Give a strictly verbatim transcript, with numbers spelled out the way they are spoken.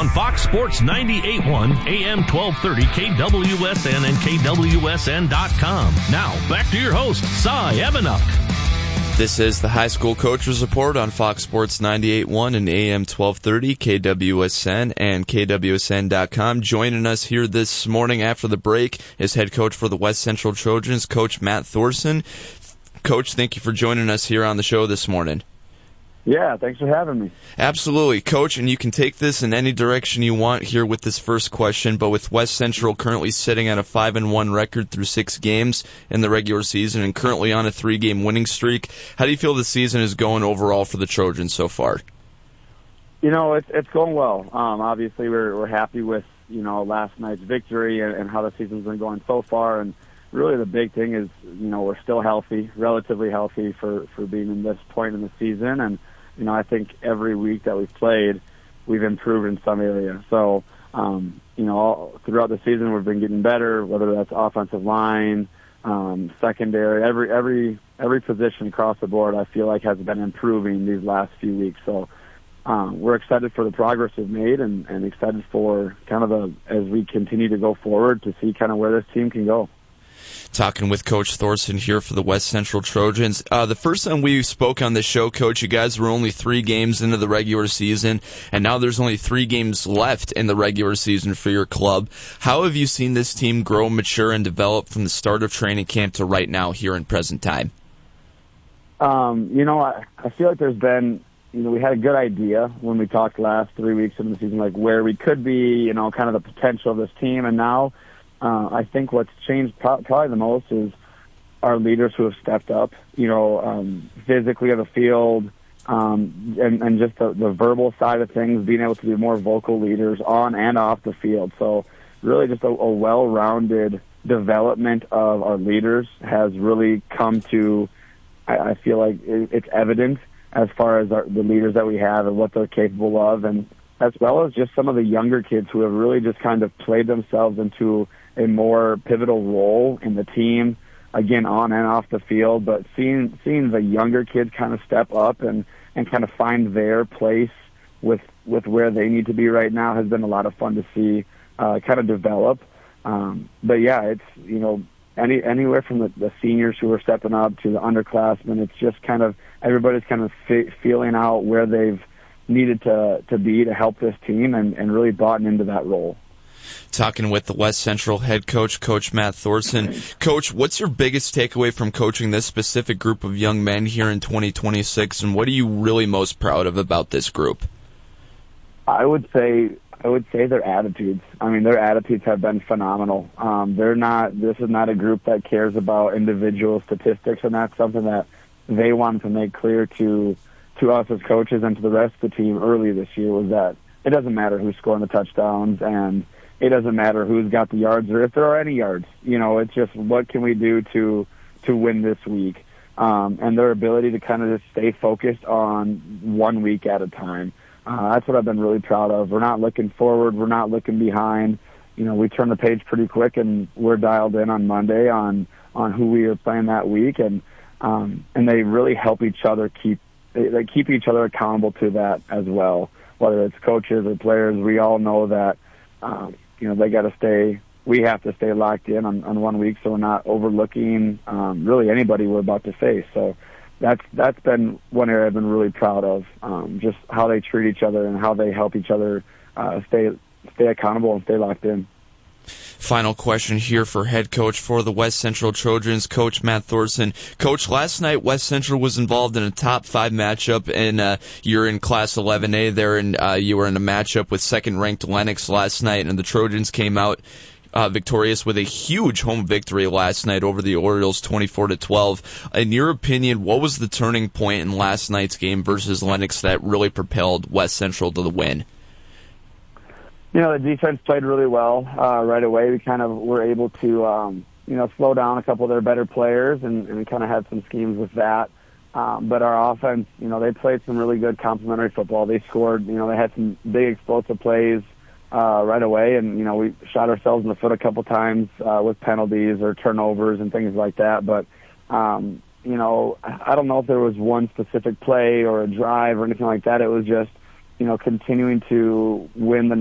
on Fox Sports ninety-eight point one, A M twelve thirty, K W S N and K W S N dot com. Now, back to your host, Cy Evanuk. This is the High School Coaches Report on Fox Sports ninety-eight point one and A M twelve thirty, K W S N and K W S N dot com. Joining us here this morning after the break is head coach for the West Central Trojans, Coach Matt Thorson. Coach, thank you for joining us here on the show this morning. Yeah, thanks for having me. Absolutely, Coach, and you can take this in any direction you want here with this first question, but with West Central currently sitting at a five and one record through six games in the regular season and currently on a three-game winning streak, how do you feel the season is going overall for the Trojans so far? You know, it's it's going well. Um, obviously, we're we're happy with, you know, last night's victory and, and how the season's been going so far, and really the big thing is, you know, we're still healthy, relatively healthy for, for being in this point in the season, and you know, I think every week that we've played, we've improved in some area. So, um, you know, all, throughout the season, we've been getting better, whether that's offensive line, um, secondary, every every every position across the board, I feel like has been improving these last few weeks. So, um, we're excited for the progress we've made, and, and excited for kind of the as we continue to go forward to see kind of where this team can go. Talking with Coach Thorson here for the West Central Trojans. Uh, the first time we spoke on this show, Coach, you guys were only three games into the regular season, and now there's only three games left in the regular season for your club. How have you seen this team grow, mature, and develop from the start of training camp to right now here in present time? Um, you know, I, I feel like there's been, you know, we had a good idea when we talked last three weeks into the season, like where we could be, you know, kind of the potential of this team, and now Uh, I think what's changed pro- probably the most is our leaders who have stepped up, you know, um, physically on the field, um, and, and just the, the verbal side of things, being able to be more vocal leaders on and off the field. So really just a, a well-rounded development of our leaders has really come to, I, I feel like it, it's evident as far as our, the leaders that we have and what they're capable of, and as well as just some of the younger kids who have really just kind of played themselves into a more pivotal role in the team, again, on and off the field. But seeing seeing the younger kids kind of step up and, and kind of find their place with with where they need to be right now has been a lot of fun to see uh, kind of develop. Um, but, yeah, it's, you know, any anywhere from the, the seniors who are stepping up to the underclassmen, it's just kind of everybody's kind of fe- feeling out where they've needed to, to be to help this team and, and really bought into that role. Talking with the West Central head coach, Coach Matt Thorson. Coach, what's your biggest takeaway from coaching this specific group of young men here in twenty twenty-six, and what are you really most proud of about this group? I would say I would say their attitudes. I mean, their attitudes have been phenomenal. Um, they're not. This is not a group that cares about individual statistics, and that's something that they wanted to make clear to to us as coaches and to the rest of the team early this year, was that it doesn't matter who's scoring the touchdowns, and it doesn't matter who's got the yards or if there are any yards. You know, it's just what can we do to to win this week, um, and their ability to kind of just stay focused on one week at a time. Uh, that's what I've been really proud of. We're not looking forward. We're not looking behind. You know, we turn the page pretty quick, and we're dialed in on Monday on on who we are playing that week, and um, and they really help each other keep they, they keep each other accountable to that as well. Whether it's coaches or players, we all know that. Um, You know, they got to stay, we have to stay locked in on, on one week so we're not overlooking um, really anybody we're about to face. So that's that's been one area I've been really proud of, um, just how they treat each other and how they help each other uh, stay stay accountable and stay locked in. Final question here for head coach for the West Central Trojans, Coach Matt Thorson. Coach, last night West Central was involved in a top five matchup, and uh, you're in Class eleven A there, and uh, you were in a matchup with second-ranked Lennox last night, and the Trojans came out uh, victorious with a huge home victory last night over the Orioles, twenty-four to twelve. In your opinion, what was the turning point in last night's game versus Lennox that really propelled West Central to the win? You know, the defense played really well uh, right away. We kind of were able to, um, you know, slow down a couple of their better players, and, and we kind of had some schemes with that. Um, but our offense, you know, they played some really good complementary football. They scored, you know, they had some big explosive plays uh, right away, and, you know, we shot ourselves in the foot a couple times uh, with penalties or turnovers and things like that. But, um, you know, I don't know if there was one specific play or a drive or anything like that. It was just, you know, continuing to win the